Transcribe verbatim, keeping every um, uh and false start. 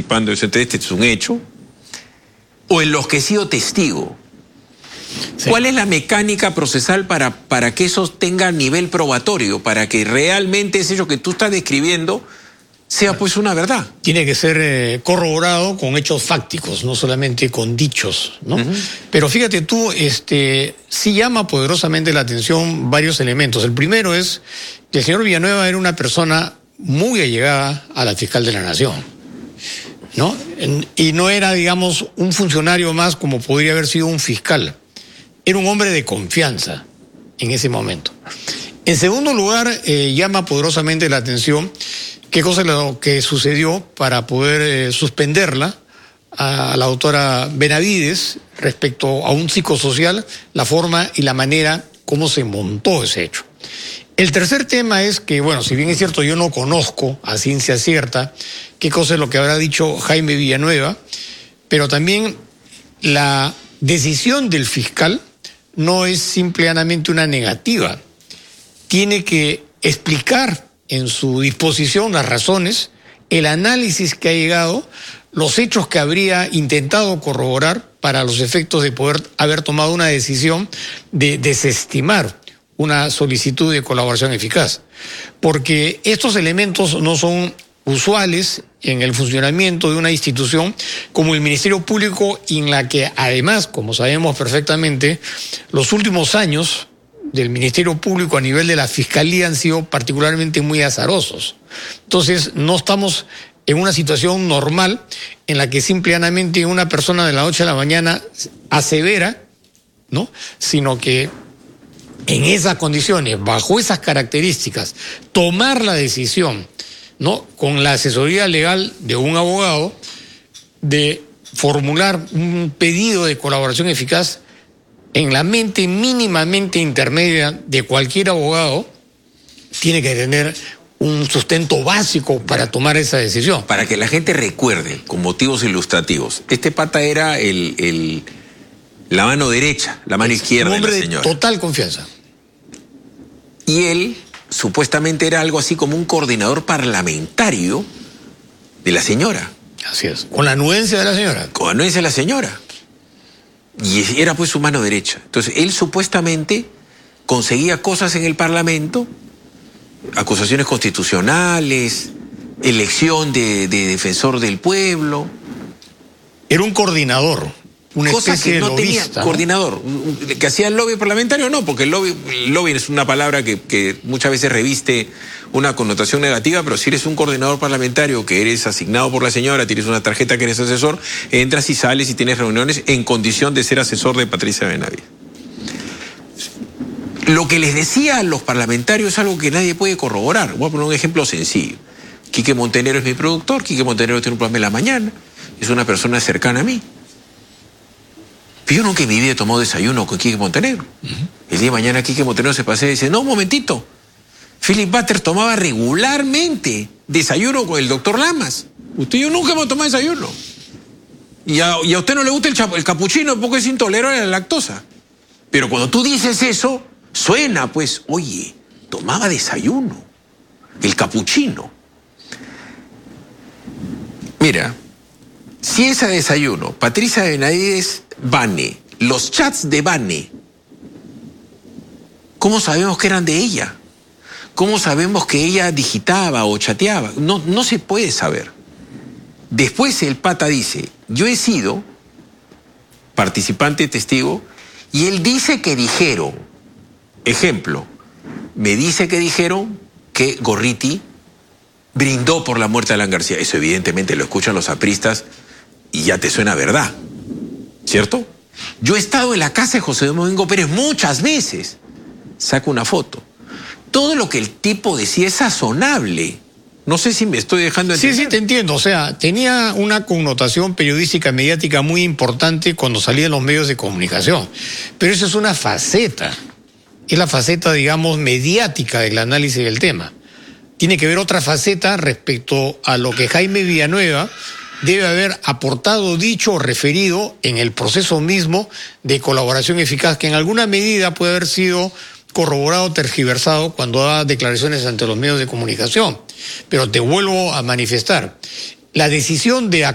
participando, este es un hecho, o en los que he sido testigo. Sí. ¿Cuál es la mecánica procesal para, para que eso tenga nivel probatorio, para que realmente ese hecho que tú estás describiendo sea pues una verdad? Tiene que ser eh, corroborado con hechos fácticos, no solamente con dichos, ¿no? Uh-huh. Pero fíjate tú, este, sí llama poderosamente la atención varios elementos. El primero es que el señor Villanueva era una persona muy allegada a la fiscal de la Nación, ¿no? Y no era, digamos, un funcionario más como podría haber sido un fiscal. Era un hombre de confianza en ese momento. En segundo lugar, eh, llama poderosamente la atención qué cosa es lo que sucedió para poder eh, suspenderla a la doctora Benavides respecto a un psicosocial, la forma y la manera como se montó ese hecho. El tercer tema es que, bueno, si bien es cierto, yo no conozco a ciencia cierta qué cosa es lo que habrá dicho Jaime Villanueva, pero también la decisión del fiscal no es simplemente una negativa. Tiene que explicar en su disposición las razones, el análisis que ha llegado, los hechos que habría intentado corroborar para los efectos de poder haber tomado una decisión de desestimar una solicitud de colaboración eficaz. Porque estos elementos no son usuales en el funcionamiento de una institución como el Ministerio Público, en la que además, como sabemos perfectamente, los últimos años del Ministerio Público a nivel de la Fiscalía han sido particularmente muy azarosos. Entonces, no estamos en una situación normal en la que simplemente una persona de la noche a la mañana asevera, ¿no? Sino que en esas condiciones, bajo esas características, tomar la decisión, ¿no?, con la asesoría legal de un abogado, de formular un pedido de colaboración eficaz en la mente mínimamente intermedia de cualquier abogado, tiene que tener un sustento básico para tomar esa decisión. Para que la gente recuerde, con motivos ilustrativos, este pata era el, el, la mano derecha, la mano es izquierda un hombre de la señora. De total confianza. Y él supuestamente era algo así como un coordinador parlamentario de la señora. Así es, con la anuencia de la señora. Con la anuencia de la señora. Y era pues su mano derecha. Entonces él supuestamente conseguía cosas en el Parlamento, acusaciones constitucionales, elección de, de defensor del pueblo. Era un coordinador. Una cosa especie que de no lobista, tenía, ¿no? Coordinador, que hacía el lobby parlamentario, no, porque el lobby, el lobby es una palabra que, que muchas veces reviste una connotación negativa, pero si eres un coordinador parlamentario, que eres asignado por la señora, tienes una tarjeta que eres asesor, entras y sales y tienes reuniones en condición de ser asesor de Patricia Benavides. Lo que les decía a los parlamentarios es algo que nadie puede corroborar. Voy a poner un ejemplo sencillo. Quique Montenegro es mi productor, Quique Montenegro tiene un programa en la mañana, es una persona cercana a mí. Pero yo nunca en mi vida he tomado desayuno con Quique Montenegro. Uh-huh. El día de mañana Quique Montenegro se pasea y dice, no, un momentito. Philip Butters tomaba regularmente desayuno con el doctor Lamas. Usted y yo nunca hemos tomado desayuno. Y a, y a usted no le gusta el, chapo, el capuchino porque es intolerante a la lactosa. Pero cuando tú dices eso, suena pues, oye, tomaba desayuno. El capuchino. Mira, si es a desayuno, Patricia Benavides, Vane, los chats de Vane, ¿cómo sabemos que eran de ella? ¿Cómo sabemos que ella digitaba o chateaba? No, no se puede saber. Después el pata dice, yo he sido participante testigo y él dice que dijeron, ejemplo, me dice que dijeron que Gorriti brindó por la muerte de Alan García. Eso evidentemente lo escuchan los apristas y ya te suena verdad, ¿cierto? Yo he estado en la casa de José Domingo Pérez muchas veces. Saco una foto. Todo lo que el tipo decía es sazonable. No sé si me estoy dejando entender. Sí, sí, te entiendo. O sea, tenía una connotación periodística, mediática muy importante cuando salía en los medios de comunicación. Pero eso es una faceta. Es la faceta, digamos, mediática del análisis del tema. Tiene que ver otra faceta respecto a lo que Jaime Villanueva debe haber aportado, dicho o referido en el proceso mismo de colaboración eficaz, que en alguna medida puede haber sido corroborado, tergiversado cuando da declaraciones ante los medios de comunicación. Pero te vuelvo a manifestar, la decisión de